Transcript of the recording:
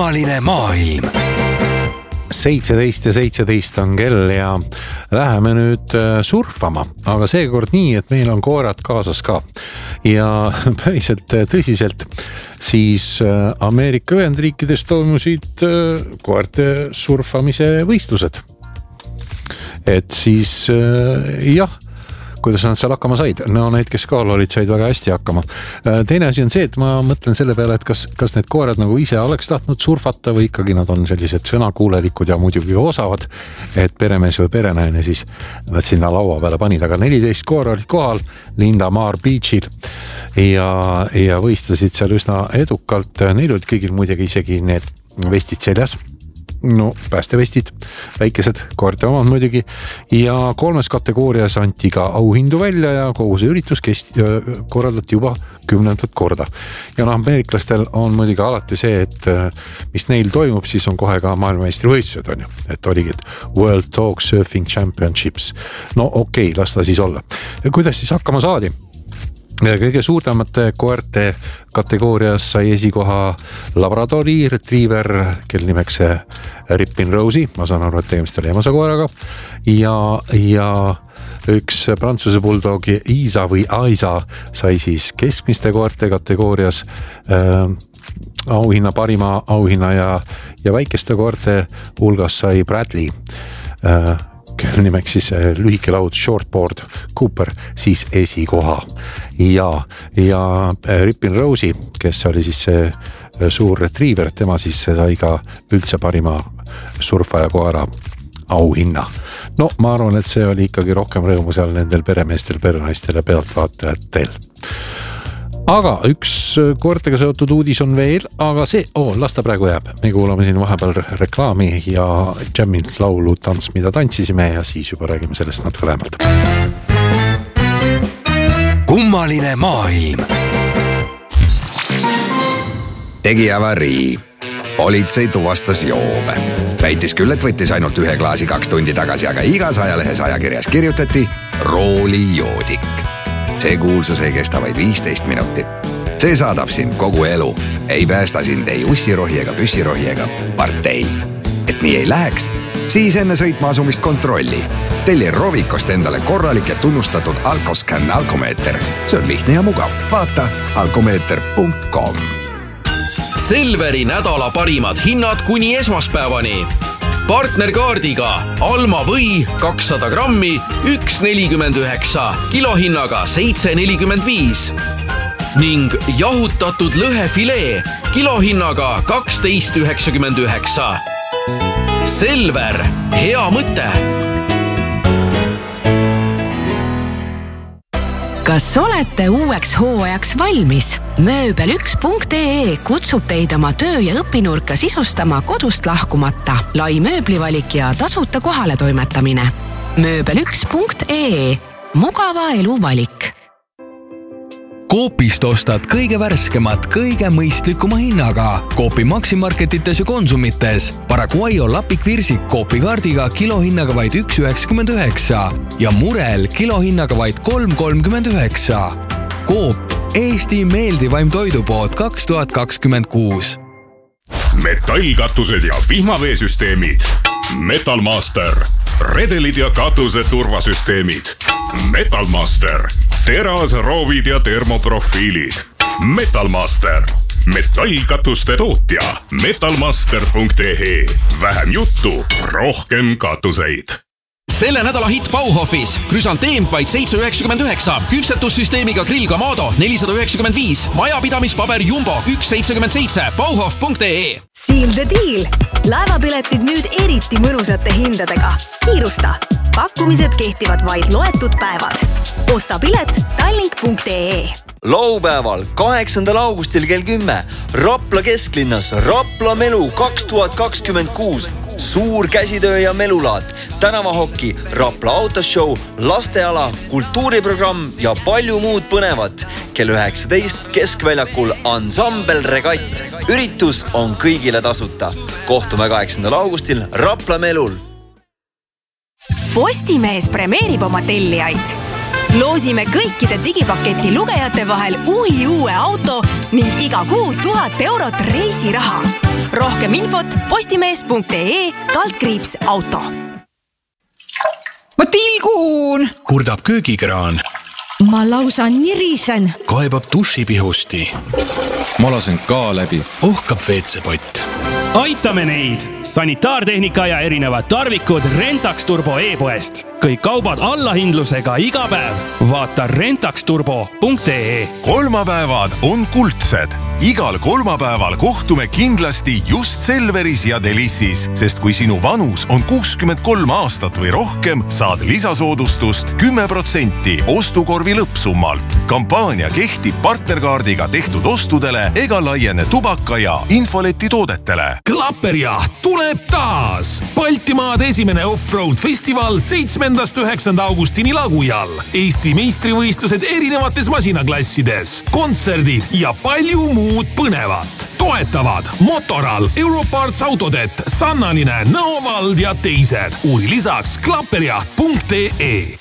Kummaline maailm. 17 on kell ja läheme nüüd surfama, aga seekord nii, et meil on koerad kaasas ka. Ja päriselt tõsiselt siis Ameerika Ühendriikides toimusid koerte surfamise võistlused. Et siis jah, kuidas nad seal hakkama said? No need, kes kohal olid, said väga hästi hakkama. Teine asi on see, et ma mõtlen selle peale, et kas need koerad nagu ise oleks tahtnud surfata või ikkagi nad on sellised sõnakuulelikud ja muidugi osavad, et peremees või perenaine siis nad sinna laua peale panid. Aga 14 koera olid kohal Linda Maar Beachil ja võistlesid seal üsna edukalt. Neil olid kõigil muidugi isegi need vestid seljas. No päästevestid, väikesed koerte omad muidugi ja 3 kategoorias anti ka auhindu välja ja kogu see üritus korraldati juba 10. korda. Ja ameeriklastel on muidugi alati see, et mis neil toimub, siis on kohe ka maailmameistrivõistlused on ju. Et oligi World Talk Surfing Championships. No okei, las ta siis olla. Ja kuidas siis hakkama saadi? Kõige suurtamate koerte kategoorias sai esikoha Labradori Retriever, kel nimeks Ripin Rosie, ma saan aru, et tegemist oli emase koeraga ja üks prantsuse bulldog Isa või Aisa sai siis keskmiste koerte kategoorias auhinna, parima auhinna ja väikeste koerte hulgas sai Bradley, kel nimeks siis lühike laud Shortboard Cooper siis esikoha ja Ripin Rosie, kes oli siis see suur retriever, tema siis sai ka üldse parima surfaja koera auhinna. No ma arvan, et see oli ikkagi rohkem rõõmu seal nendel peremeestel, perenaistel ja pealtvaatajatel. Aga üks koertega seotud uudis on veel, aga see, las ta praegu jääb. Me kuulame siin vahepeal reklaami ja Jammilt laulu Tants, mida tantsisime ja siis juba räägime sellest natuke lähemalt. Kummaline maailm. Tegi avarii. Politsei tuvastas joobe. Väitis küll, et võttis ainult 1 klaasi 2 tundi tagasi, aga igas ajalehes ajakirjas kirjutati roolijoodik. See kuulsus ei kesta vaid 15 minutit. See saadab sind kogu elu. Ei päästa sind ei ussirohi ega püssirohi ega partei. Et nii ei läheks, siis enne sõitma asumist kontrolli. Telli Rovikost endale korralik ja tunnustatud Alkoscan alkomeeter. See on lihtne ja mugav. Vaata alkomeeter.com. Selveri nädala parimad hinnad kuni esmaspäevani. Partnerkaardiga Alma või 200 grammi 1,49, kilohinnaga 7,45 ning jahutatud lõhefilee kilohinnaga 12,99. Selver, hea mõte! Kas olete uueks hooajaks valmis? Mööbel1.ee kutsub teid oma töö- ja õpinurka sisustama kodust lahkumata. Lai mööblivalik ja tasuta kohale toimetamine. Mööbel1.ee. Mugava elu valik. Coopist ostad kõige värskemat, kõige mõistlikuma hinnaga. Coopi maksimarketites ja konsumites. Paraguayo lapikvirsik Coopi kaardiga kilohinnaga vaid 1,99 ja murel kilohinnaga vaid 3,39. Coop, Eesti meeldivaim toidupood 2026. Metallkatused ja vihmaveesüsteemid. Metalmaster. Redelid ja katuse turvasüsteemid. Metalmaster. Teras, roovid ja termoprofiilid. Metalmaster. Metallkatuste tootja. Metalmaster.ee. Vähem juttu, rohkem katuseid. Selle nädala hitt Bauhofis. Krüsanteem vaid 7,99. Küpsetussüsteemiga grill Kamado 495. Majapidamispaber Jumbo 1,77. Bauhof.ee. Seal the deal. Laevapiletid nüüd eriti mõnusate hindadega. Kiirusta. Pakkumised kehtivad vaid loetud päevad. Osta pilet tallink.ee. Laupäeval 8. augustil kell 10 Rapla kesklinnas Rapla Melu 2026. Suur käsitöö ja melulaat, tänavahoki, Rapla autoshow, lasteala, kultuuriprogramm ja palju muud põnevat. Kell 19 keskväljakul Ansambel Regatt. Üritus on kõigile tasuta. Kohtume 8. augustil Rapla Melul. Postimees premeerib oma tellijaid. Loosime kõikide digipaketi lugejate vahel uue auto ning iga kuu 1000 eurot reisiraha. Rohkem infot postimees.ee/auto. Ma tilgun! Kurdab köögikraan. Ma lausa nirisen. Kaebab dušipihusti. Ma lasen ka läbi. Ohkab veetsepott. Aitame neid! Sanitaartehnika ja erinevad tarvikud Rentax Turbo e-poest. Kõik kaubad allahindlusega iga päev. Vaata rentaxturbo.ee. Kolmapäevad on kuldsed. Igal kolmapäeval kohtume kindlasti just Selveris ja Delissis, sest kui sinu vanus on 63 aastat või rohkem, saad lisasoodustust 10% ostukorvi lõppsummalt. Kampaania kehtib partnerkaardiga tehtud ostudele ega laiene tubaka ja infoleti toodetele. Klapperjaht tuleb taas! Baltimaade esimene off-road festival 7.–9. augustini Lagujal. Eesti meistrivõistlused erinevates masinaklassides, kontserdid ja palju muud põnevat. Toetavad Motoral, Europarts Autodet, Sannanine, Nõovald ja teised. Uuri lisaks klapperjaht.ee.